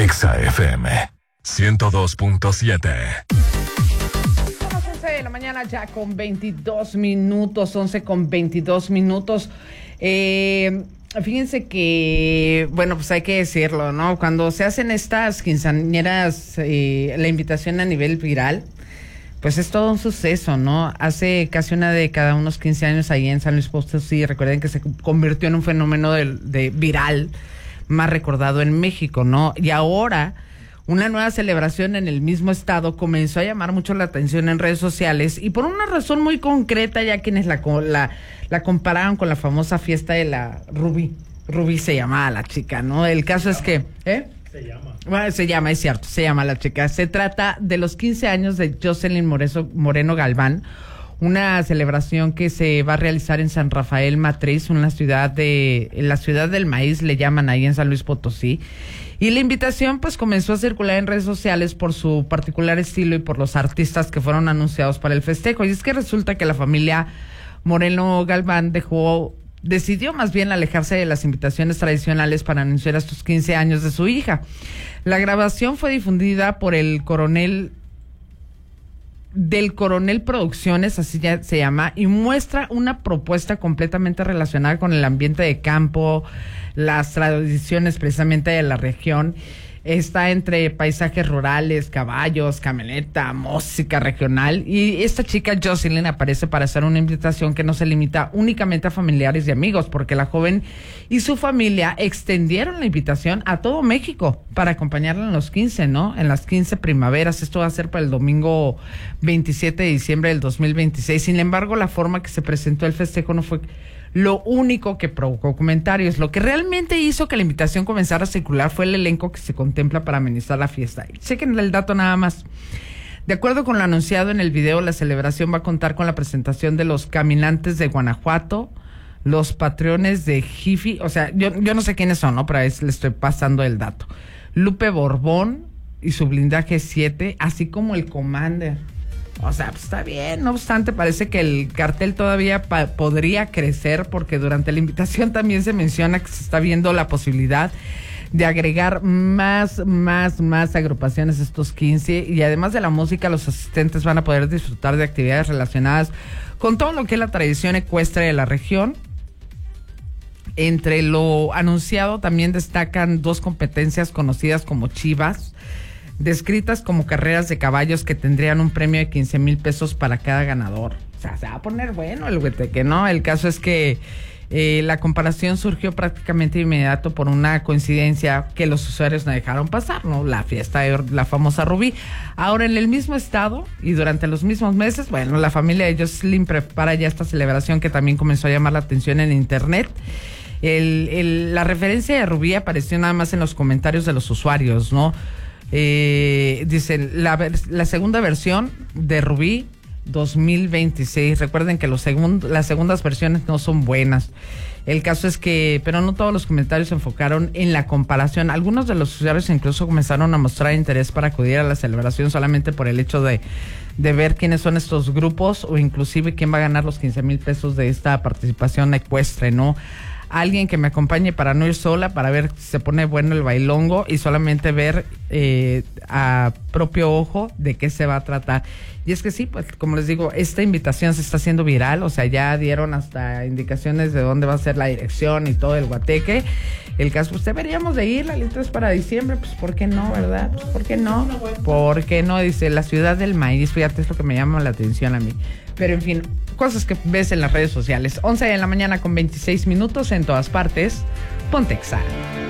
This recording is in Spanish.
Exa FM 102.7. Son las 11 de la mañana ya con 22 minutos, 11 con 22 minutos. Fíjense que, bueno, pues hay que decirlo, ¿no? Cuando se hacen estas quinceañeras, la invitación a nivel viral, pues es todo un suceso, ¿no? Hace casi una década, unos 15 años ahí en San Luis Potosí, recuerden que se convirtió en un fenómeno de viral más recordado en México, ¿no? Y ahora una nueva celebración en el mismo estado comenzó a llamar mucho la atención en redes sociales y por una razón muy concreta, ya quienes la comparaban con la famosa fiesta de la Rubí. Rubí se llamaba la chica, ¿no? El caso es que... Bueno, se llama, es cierto, se llama la chica. Se trata de los 15 años de Jocelyn Moreno Galván, una celebración que se va a realizar en San Rafael Matriz, en la ciudad del maíz, le llaman ahí en San Luis Potosí. Y la invitación pues comenzó a circular en redes sociales por su particular estilo y por los artistas que fueron anunciados para el festejo. Y es que resulta que la familia Moreno Galván decidió más bien alejarse de las invitaciones tradicionales para anunciar estos 15 años de su hija. La grabación fue difundida por el Coronel Producciones, así ya se llama, y muestra una propuesta completamente relacionada con el ambiente de campo, las tradiciones precisamente de la región. Está entre paisajes rurales, caballos, camioneta, música regional. Y esta chica Jocelyn aparece para hacer una invitación que no se limita únicamente a familiares y amigos, porque la joven y su familia extendieron la invitación a todo México para acompañarla en los 15, ¿no? En las 15 primaveras. Esto va a ser para el domingo 27 de diciembre del 2026. Sin embargo, la forma que se presentó el festejo no fue lo único que provocó comentarios. Lo que realmente hizo que la invitación comenzara a circular fue el elenco que se contempla para amenizar la fiesta. Chequen el dato nada más. De acuerdo con lo anunciado en el video, la celebración va a contar con la presentación de los Caminantes de Guanajuato, los Patreones de Jiffy, o sea, yo no sé quiénes son, ¿no? Pero ahí les estoy pasando el dato. Lupe Borbón y su Blindaje 7, así como el Commander. O sea, pues está bien, no obstante, parece que el cartel todavía podría crecer porque durante la invitación también se menciona que se está viendo la posibilidad de agregar más agrupaciones a estos 15 y además de la música, los asistentes van a poder disfrutar de actividades relacionadas con todo lo que es la tradición ecuestre de la región. Entre lo anunciado también destacan 2 competencias conocidas como chivas, descritas como carreras de caballos que tendrían un premio de 15,000 pesos para cada ganador. O sea, se va a poner bueno el güeteque, ¿no? El caso es que la comparación surgió prácticamente de inmediato por una coincidencia que los usuarios no dejaron pasar, ¿no? La fiesta de la famosa Rubí. Ahora, en el mismo estado y durante los mismos meses, bueno, la familia de Jocelyn prepara ya esta celebración que también comenzó a llamar la atención en internet. La referencia de Rubí apareció nada más en los comentarios de los usuarios, ¿no? Dicen la segunda versión de Rubí 2026. Recuerden que las segundas versiones no son buenas. El caso es que, pero no todos los comentarios se enfocaron en la comparación. Algunos de los usuarios incluso comenzaron a mostrar interés para acudir a la celebración solamente por el hecho de ver quiénes son estos grupos o inclusive quién va a ganar los 15,000 pesos de esta participación ecuestre, ¿no? Alguien que me acompañe para no ir sola, para ver si se pone bueno el bailongo y solamente ver a propio ojo de qué se va a tratar. Y es que sí, pues como les digo, esta invitación se está haciendo viral, o sea, ya dieron hasta indicaciones de dónde va a ser la dirección y todo el guateque. El caso, pues deberíamos de ir, la lista es para diciembre, pues ¿por qué no, verdad? Pues, ¿por qué no? ¿Por qué no? Dice, la ciudad del maíz, fíjate, es lo que me llama la atención a mí. Pero en fin, cosas que ves en las redes sociales. 11 de la mañana con 26 minutos en todas partes. Ponte Exa.